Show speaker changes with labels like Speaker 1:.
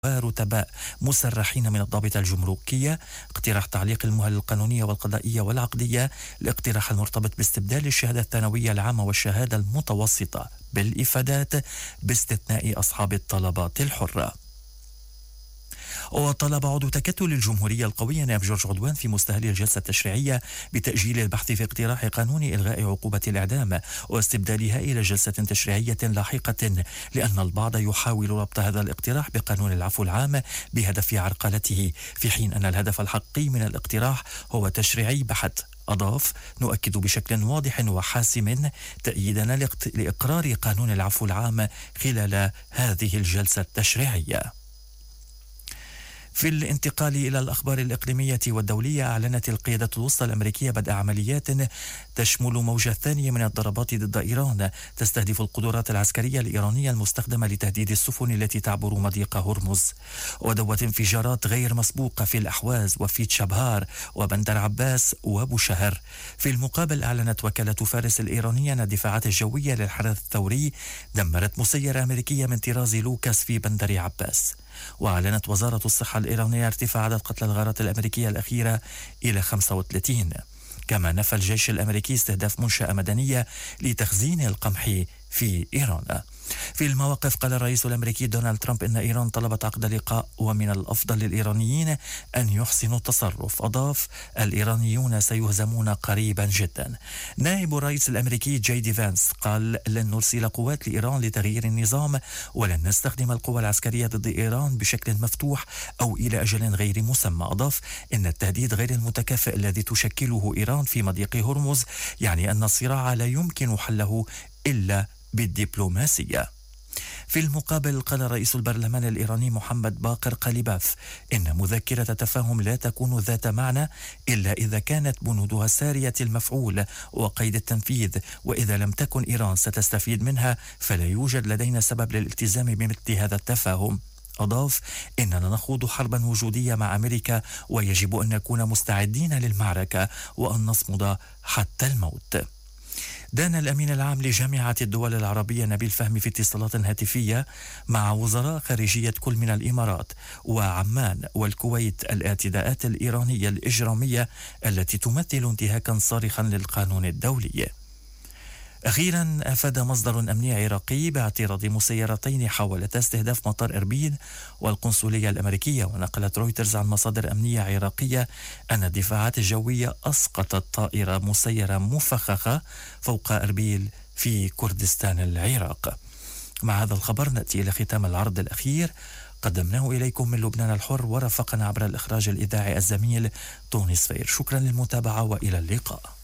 Speaker 1: ورتباء مسرحين من الضابطة الجمركية. اقتراح تعليق المهل القانونية والقضائية والعقدية. الاقتراح المرتبط باستبدال الشهادة الثانوية العامة والشهادة المتوسطة بالإفادات باستثناء أصحاب الطلبات الحرة. وطلب عضو تكتل الجمهورية القوية نائب جورج عدوان في مستهل الجلسة التشريعية بتأجيل البحث في اقتراح قانون إلغاء عقوبة الإعدام واستبدالها إلى جلسة تشريعية لاحقة، لأن البعض يحاول ربط هذا الاقتراح بقانون العفو العام بهدف عرقلته، في حين أن الهدف الحقيقي من الاقتراح هو تشريعي بحت. أضاف: نؤكد بشكل واضح وحاسم تأييدنا لإقرار قانون العفو العام خلال هذه الجلسة التشريعية. في الانتقال إلى الأخبار الإقليمية والدولية، أعلنت القيادة الوسطى الأمريكية بدء عمليات تشمل موجة ثانية من الضربات ضد إيران تستهدف القدرات العسكرية الإيرانية المستخدمة لتهديد السفن التي تعبر مضيق هرمز. ودوت انفجارات غير مسبوقة في الأحواز وفي تشابهار وبندر عباس وأبو شهر. في المقابل، أعلنت وكالة فارس الإيرانية أن الدفاعات الجوية للحرس الثوري دمرت مسيرة أمريكية من طراز لوكاس في بندر عباس. وأعلنت وزارة الصحة الإيرانية ارتفاع عدد قتلى الغارات الأمريكية الأخيرة إلى 35. كما نفى الجيش الأمريكي استهداف منشأة مدنية لتخزين القمح في إيران. في المواقف، قال الرئيس الأمريكي دونالد ترامب إن إيران طلبت عقد لقاء ومن الأفضل للإيرانيين أن يحسنوا التصرف. أضاف: الإيرانيون سيهزمون قريبا جدا. نائب الرئيس الأمريكي جي دي فانس قال: لن نرسل قوات لإيران لتغيير النظام، ولن نستخدم القوى العسكرية ضد إيران بشكل مفتوح أو إلى أجل غير مسمى. أضاف إن التهديد غير المتكافئ الذي تشكله إيران في مضيق هرمز يعني أن الصراع لا يمكن حله إلا بالدبلوماسية. في المقابل، قال رئيس البرلمان الإيراني محمد باقر قليباف إن مذكرة تفاهم لا تكون ذات معنى إلا إذا كانت بنودها سارية المفعول وقيد التنفيذ، وإذا لم تكن إيران ستستفيد منها فلا يوجد لدينا سبب للالتزام بمثل هذا التفاهم. أضاف: إننا نخوض حربا وجودية مع أمريكا ويجب أن نكون مستعدين للمعركة وأن نصمد حتى الموت. دان الأمين العام لجامعة الدول العربية نبيل فهمي في اتصالات هاتفية مع وزراء خارجية كل من الإمارات وعمان والكويت الاعتداءات الإيرانية الإجرامية التي تمثل انتهاكا صارخا للقانون الدولي. أخيرا، أفاد مصدر أمني عراقي باعتراض مسيرتين حاولتا استهداف مطار إربيل والقنصلية الأمريكية. ونقلت رويترز عن مصادر أمنية عراقية أن الدفاعات الجوية أسقطت طائرة مسيرة مفخخة فوق إربيل في كردستان العراق. مع هذا الخبر نأتي إلى ختام العرض الأخير قدمناه إليكم من لبنان الحر، ورافقنا عبر الإخراج الإذاعي الزميل توني صفير. شكرا للمتابعة وإلى اللقاء.